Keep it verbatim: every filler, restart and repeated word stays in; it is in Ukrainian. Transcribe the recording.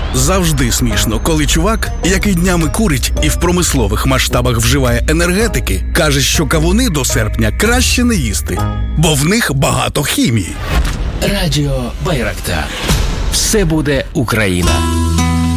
Завжди смішно, коли чувак, який днями курить і в промислових масштабах вживає енергетики, каже, що кавуни до серпня краще не їсти, бо в них багато хімії. Радіо Байрактар. Все буде Україна.